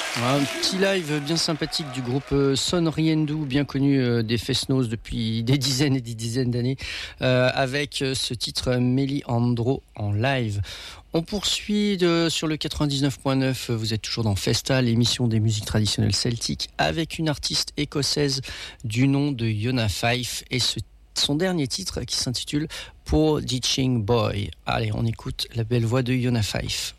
Un petit live bien sympathique du groupe Son Riendu, bien connu des Fesnos depuis des dizaines et des dizaines d'années, avec ce titre Méliandro en live. On poursuit sur le 99.9, vous êtes toujours dans Festa, l'émission des musiques traditionnelles celtiques, avec une artiste écossaise du nom de Yona Fife et son dernier titre qui s'intitule Poor Ditching Boy. Allez, on écoute la belle voix de Yona Fife.